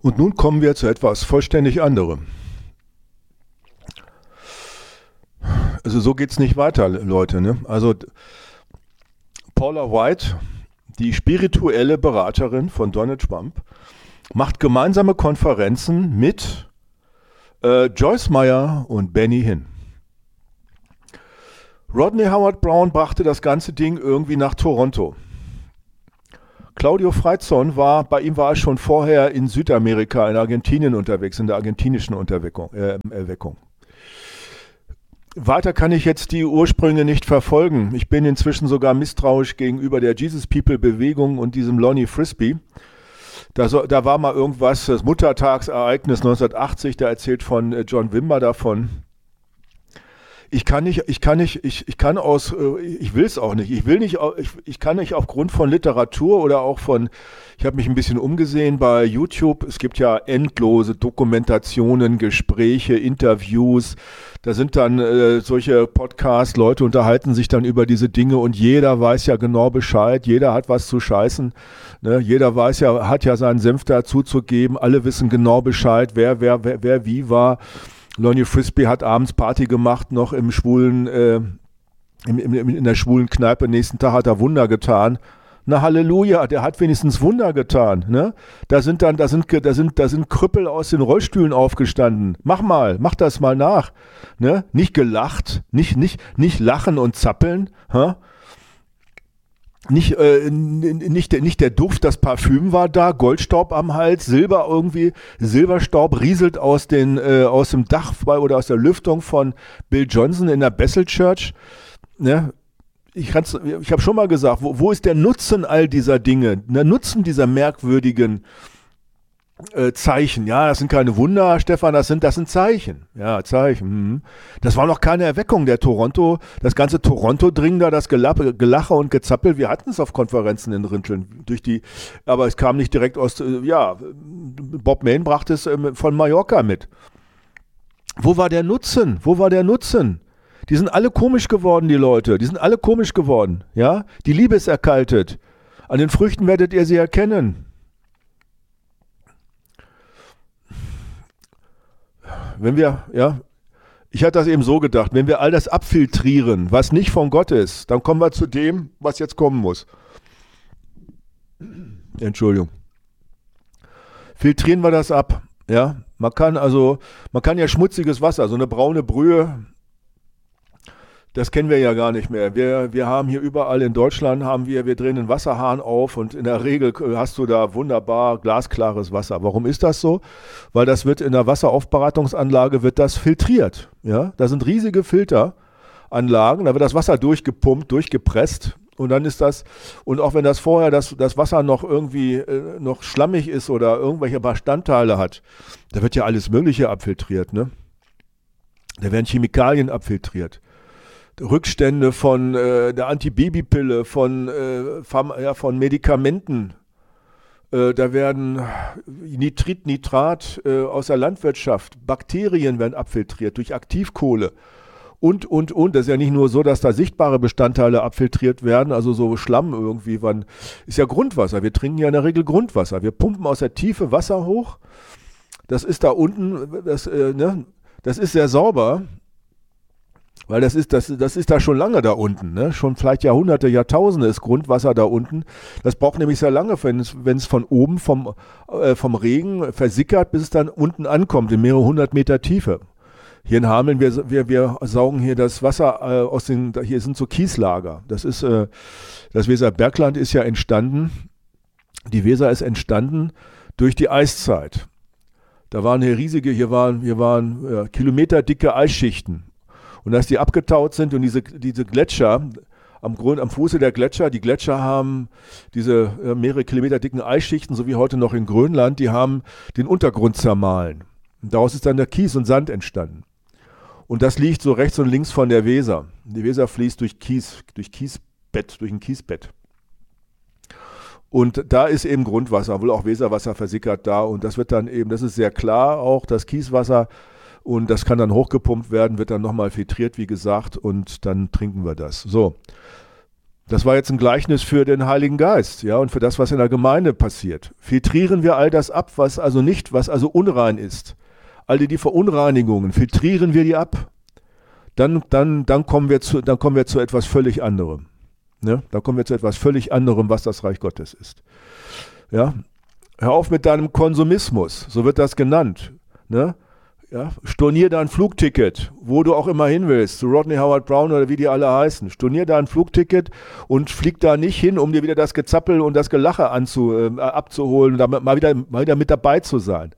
Und nun kommen wir zu etwas vollständig anderem. Also so geht's nicht weiter, Leute. Ne? Also Paula White, die spirituelle Beraterin von Donald Trump, macht gemeinsame Konferenzen mit Joyce Meyer und Benny Hinn. Rodney Howard-Browne brachte das ganze Ding irgendwie nach Toronto. Claudio Freizon bei ihm war er schon vorher in Südamerika, in Argentinien unterwegs, in der argentinischen Erweckung. Weiter kann ich jetzt die Ursprünge nicht verfolgen. Ich bin inzwischen sogar misstrauisch gegenüber der Jesus People Bewegung und diesem Lonnie Frisbee. Da war mal irgendwas, das Muttertagsereignis 1980, da erzählt von John Wimber davon. Ich kann nicht, ich kann nicht aufgrund von Literatur oder auch ich habe mich ein bisschen umgesehen bei YouTube, es gibt ja endlose Dokumentationen, Gespräche, Interviews, da sind dann solche Podcasts, Leute unterhalten sich dann über diese Dinge und jeder weiß ja genau Bescheid, jeder hat was zu scheißen, ne? Jeder hat ja seinen Senf dazu zu geben, alle wissen genau Bescheid, wer wie war. Lonnie Frisbee hat abends Party gemacht, noch in der schwulen Kneipe. Nächsten Tag hat er Wunder getan. Na Halleluja, der hat wenigstens Wunder getan. Ne? Da sind Krüppel aus den Rollstühlen aufgestanden. Mach das mal nach. Ne? Nicht gelacht, nicht lachen und zappeln. Hä? Nicht der Duft, das Parfüm war da, Goldstaub am Hals, Silberstaub rieselt aus dem Dach oder aus der Lüftung von Bill Johnson in der Bethel Church. Ne? Ich habe schon mal gesagt, wo ist der Nutzen all dieser Dinge, der Nutzen dieser merkwürdigen Zeichen? Ja, das sind keine Wunder, Stefan, das sind Zeichen. Ja, Zeichen. Das war noch keine Erweckung der Toronto, das ganze Toronto-Dring da, das Gelache und Gezappel, wir hatten es auf Konferenzen in Rinteln, aber es kam nicht direkt aus, Bob Mayne brachte es von Mallorca mit. Wo war der Nutzen? Die sind alle komisch geworden, die Leute, ja? Die Liebe ist erkaltet. An den Früchten werdet ihr sie erkennen. Ich hatte das eben so gedacht, wenn wir all das abfiltrieren, was nicht von Gott ist, dann kommen wir zu dem, was jetzt kommen muss. Entschuldigung. Filtrieren wir das ab, ja? Man kann ja schmutziges Wasser, so eine braune Brühe, das kennen wir ja gar nicht mehr. Wir haben hier überall in Deutschland, wir drehen den Wasserhahn auf und in der Regel hast du da wunderbar glasklares Wasser. Warum ist das so? Weil das wird in der Wasseraufbereitungsanlage filtriert. Ja? Da sind riesige Filteranlagen, da wird das Wasser durchgepumpt, durchgepresst und dann ist das, und auch wenn das vorher das Wasser noch irgendwie noch schlammig ist oder irgendwelche Bestandteile hat, da wird ja alles Mögliche abfiltriert. Ne? Da werden Chemikalien abfiltriert. Rückstände von der Antibabypille, von Medikamenten. Da werden Nitrat aus der Landwirtschaft, Bakterien werden abfiltriert durch Aktivkohle und. Das ist ja nicht nur so, dass da sichtbare Bestandteile abfiltriert werden, also so Schlamm irgendwie, ist ja Grundwasser. Wir trinken ja in der Regel Grundwasser. Wir pumpen aus der Tiefe Wasser hoch. Das ist da unten, das ist sehr sauber. Weil das ist da schon lange da unten, ne? Schon vielleicht Jahrhunderte, Jahrtausende ist Grundwasser da unten. Das braucht nämlich sehr lange, wenn es von oben vom Regen versickert, bis es dann unten ankommt, in mehrere hundert Meter Tiefe. Hier in Hameln, wir saugen hier das Wasser hier sind so Kieslager. Das Weserbergland ist ja entstanden, die Weser ist entstanden durch die Eiszeit. Da waren hier waren kilometerdicke Eisschichten. Und als die abgetaut sind und diese Gletscher, am Fuße der Gletscher, die Gletscher haben diese mehrere Kilometer dicken Eisschichten, so wie heute noch in Grönland, die haben den Untergrund zermahlen. Und daraus ist dann der Kies und Sand entstanden. Und das liegt so rechts und links von der Weser. Die Weser fließt durch ein Kiesbett. Und da ist eben Grundwasser, wohl auch Weserwasser versickert da. Und das wird dann eben, das ist sehr klar, auch das Kieswasser. Und das kann dann hochgepumpt werden, wird dann nochmal filtriert, wie gesagt, und dann trinken wir das. So. Das war jetzt ein Gleichnis für den Heiligen Geist, ja, und für das, was in der Gemeinde passiert. Filtrieren wir all das ab, was also unrein ist. All die Verunreinigungen, filtrieren wir die ab. Dann kommen wir zu etwas völlig anderem. Ne? Dann kommen wir zu etwas völlig anderem, was das Reich Gottes ist. Ja? Hör auf mit deinem Konsumismus, so wird das genannt. Ne? Ja? Stornier dein Flugticket, wo du auch immer hin willst, zu Rodney Howard Brown oder wie die alle heißen. Stornier dein Flugticket und flieg da nicht hin, um dir wieder das Gezappel und das Gelache abzuholen und mal wieder mit dabei zu sein.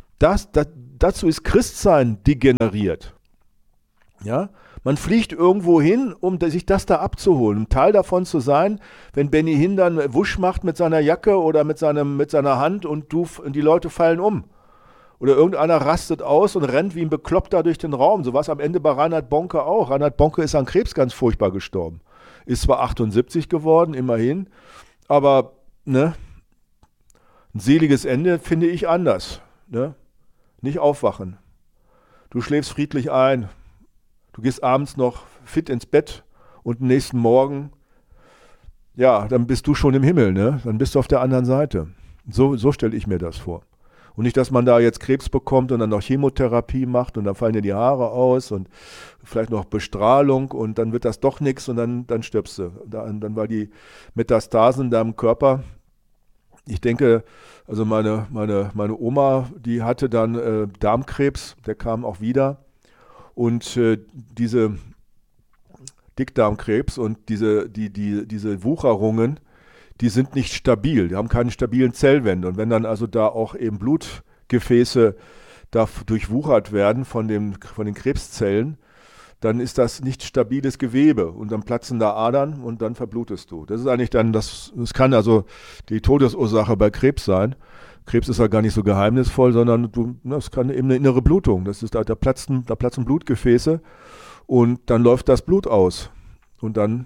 Dazu ist Christsein degeneriert. Ja? Man fliegt irgendwo hin, um sich das da abzuholen, um Teil davon zu sein, wenn Benny Hinn dann Wusch macht mit seiner Jacke oder mit seiner Hand und die Leute fallen um. Oder irgendeiner rastet aus und rennt wie ein Bekloppter durch den Raum. So war es am Ende bei Reinhard Bonke auch. Reinhard Bonke ist an Krebs ganz furchtbar gestorben. Ist zwar 78 geworden, immerhin, aber ne, ein seliges Ende finde ich anders. Ne? Nicht aufwachen. Du schläfst friedlich ein. Du gehst abends noch fit ins Bett und am nächsten Morgen, ja, dann bist du schon im Himmel, ne? Dann bist du auf der anderen Seite. So stelle ich mir das vor. Und nicht, dass man da jetzt Krebs bekommt und dann noch Chemotherapie macht und dann fallen dir die Haare aus und vielleicht noch Bestrahlung und dann wird das doch nichts und dann stirbst du. Dann war die Metastasen in deinem Körper. Ich denke, also meine Oma, die hatte dann Darmkrebs, der kam auch wieder. Und diese Dickdarmkrebs und diese Wucherungen, die sind nicht stabil, die haben keine stabilen Zellwände. Und wenn dann also da auch eben Blutgefäße da durchwuchert werden von den Krebszellen, dann ist das nicht stabiles Gewebe und dann platzen da Adern und dann verblutest du. Das ist eigentlich dann, das kann also die Todesursache bei Krebs sein. Krebs ist ja gar nicht so geheimnisvoll, sondern es kann eben eine innere Blutung. Das ist da platzen Blutgefäße und dann läuft das Blut aus. Und dann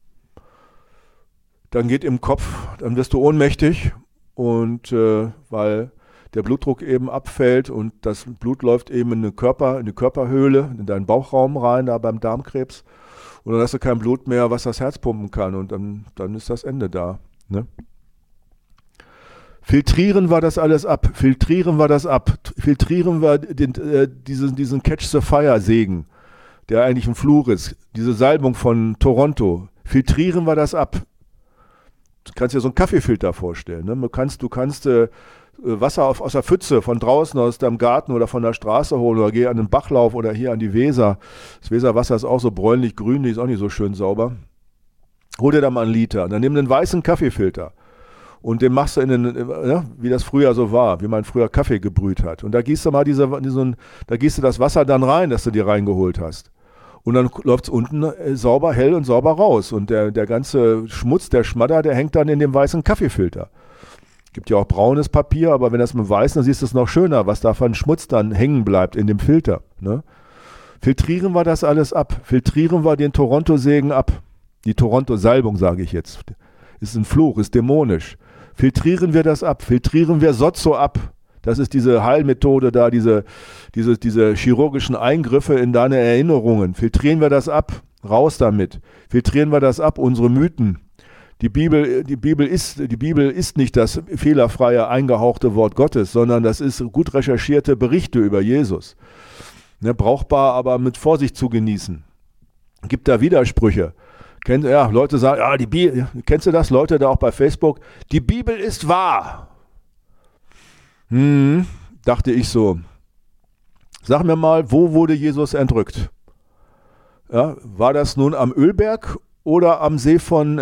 geht im Kopf, dann wirst du ohnmächtig und weil der Blutdruck eben abfällt und das Blut läuft eben in die Körperhöhle, in deinen Bauchraum rein, da beim Darmkrebs. Und dann hast du kein Blut mehr, was das Herz pumpen kann und dann ist das Ende da. Ne? Filtrieren wir das alles ab, filtrieren wir diesen Catch the Fire Segen, der eigentlich ein Fluch ist, diese Salbung von Toronto, filtrieren wir das ab. Du kannst dir so einen Kaffeefilter vorstellen. Ne? Du kannst Wasser aus der Pfütze von draußen aus deinem Garten oder von der Straße holen oder geh an den Bachlauf oder hier an die Weser. Das Weserwasser ist auch so bräunlich-grünlich, ist auch nicht so schön sauber. Hol dir da mal einen Liter. Dann nimm einen weißen Kaffeefilter. Und den machst du wie das früher so war, wie man früher Kaffee gebrüht hat. Und da gießt du mal da gießt du das Wasser dann rein, das du dir reingeholt hast. Und dann läuft es unten hell und sauber raus. Und der ganze Schmutz, der Schmadder, der hängt dann in dem weißen Kaffeefilter. Gibt ja auch braunes Papier, aber wenn das mit weiß, dann siehst du es noch schöner, was da von Schmutz dann hängen bleibt in dem Filter. Ne? Filtrieren wir das alles ab. Filtrieren wir den Toronto-Segen ab. Die Toronto-Salbung, sage ich jetzt. Ist ein Fluch, ist dämonisch. Filtrieren wir das ab, filtrieren wir Sozo ab. Das ist diese Heilmethode da, diese chirurgischen Eingriffe in deine Erinnerungen. Filtrieren wir das ab, raus damit. Filtrieren wir das ab, unsere Mythen. Die Bibel ist nicht das fehlerfreie, eingehauchte Wort Gottes, sondern das ist gut recherchierte Berichte über Jesus. Ne, brauchbar, aber mit Vorsicht zu genießen. Gibt da Widersprüche. Leute sagen, die Bibel, kennst du das? Leute da auch bei Facebook, die Bibel ist wahr. Dachte ich so. Sag mir mal, wo wurde Jesus entrückt? Ja, war das nun am Ölberg oder am See von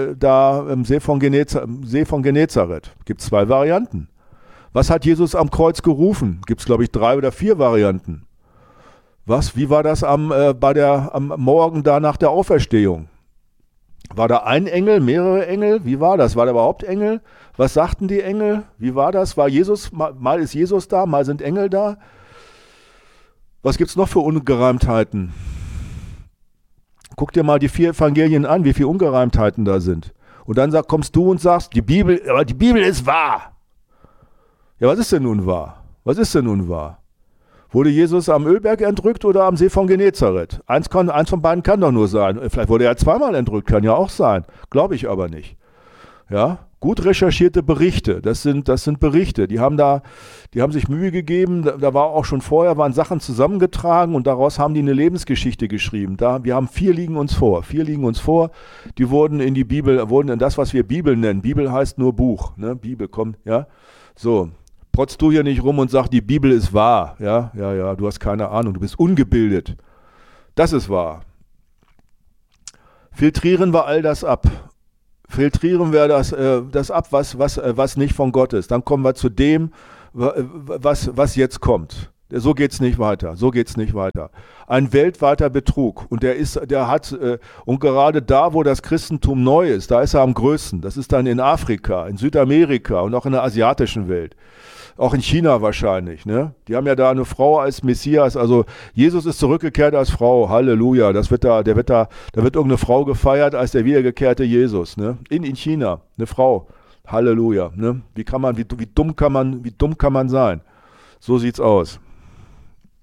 Genezareth? Gibt es 2 Varianten. Was hat Jesus am Kreuz gerufen? Gibt es, glaube ich, 3 oder 4 Varianten. Wie war das am Morgen da nach der Auferstehung? War da ein Engel, mehrere Engel? Wie war das? War da überhaupt Engel? Was sagten die Engel? Wie war das? War Jesus, mal ist Jesus da, mal sind Engel da? Was gibt es noch für Ungereimtheiten? Guck dir mal die 4 Evangelien an, wie viele Ungereimtheiten da sind. Und dann kommst du und sagst, die Bibel ist wahr. Ja, was ist denn nun wahr? Was ist denn nun wahr? Wurde Jesus am Ölberg entrückt oder am See von Genezareth? Eins von beiden kann doch nur sein. Vielleicht wurde er zweimal entrückt, kann ja auch sein. Glaube ich aber nicht. Ja, gut recherchierte Berichte, das sind Berichte, die haben sich Mühe gegeben, da war auch schon vorher, waren Sachen zusammengetragen und daraus haben die eine Lebensgeschichte geschrieben. Wir haben 4 liegen uns vor, die wurden in die Bibel, wurden in das, was wir Bibel nennen. Bibel heißt nur Buch, ne? Bibel kommt, ja, so. Protzt du hier nicht rum und sag, die Bibel ist wahr, ja, du hast keine Ahnung, du bist ungebildet. Das ist wahr. Filtrieren wir all das ab. Filtrieren wir das ab, was nicht von Gott ist. Dann kommen wir zu dem, was jetzt kommt. So geht's nicht weiter. Ein weltweiter Betrug. Und und gerade da, wo das Christentum neu ist, da ist er am größten. Das ist dann in Afrika, in Südamerika und auch in der asiatischen Welt. Auch in China wahrscheinlich, ne? Die haben ja da eine Frau als Messias, also Jesus ist zurückgekehrt als Frau, Halleluja, da wird irgendeine Frau gefeiert als der wiedergekehrte Jesus, ne? In China, eine Frau, Halleluja, ne? Wie dumm kann man sein? So sieht's aus.